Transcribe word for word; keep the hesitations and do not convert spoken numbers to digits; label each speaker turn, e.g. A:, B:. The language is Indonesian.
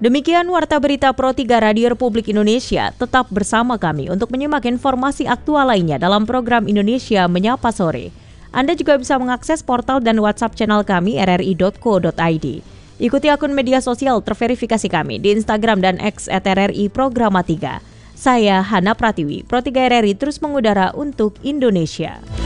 A: Demikian Warta Berita Pro tiga Radio Republik Indonesia. Tetap bersama kami untuk menyimak informasi aktual lainnya dalam program Indonesia Menyapa Sore. Anda juga bisa mengakses portal dan WhatsApp channel kami r r i dot co dot i d. Ikuti akun media sosial terverifikasi kami di Instagram dan X at r r i programa tiga. Saya Hana Pratiwi, Pro tiga R R I terus mengudara untuk Indonesia.